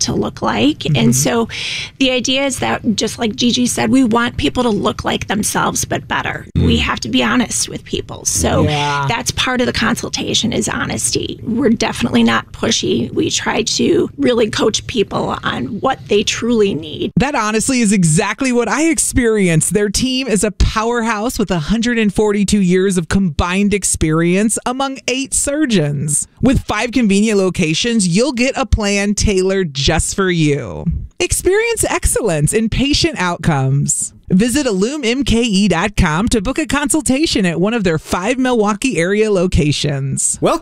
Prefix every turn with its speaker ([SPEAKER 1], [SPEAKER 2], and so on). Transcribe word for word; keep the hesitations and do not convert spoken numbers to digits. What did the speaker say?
[SPEAKER 1] to look like.
[SPEAKER 2] Mm-hmm.
[SPEAKER 1] And so the idea is that, just like Gigi said, we want people to look like themselves, but better. Mm. We have to be honest with people. So
[SPEAKER 2] yeah.
[SPEAKER 1] that's part of the consultation is honesty. We're definitely not pushy. We try to really coach people on what they truly need.
[SPEAKER 3] That honestly is exactly what I experienced. Their team is a powerhouse with one hundred forty-two years of combined experience among eight surgeons. With five convenient locations, you'll get a plan tailored just for you. Experience excellence in patient outcomes. Visit illume m k e dot com to book a consultation at one of their five Milwaukee area locations.
[SPEAKER 4] Welcome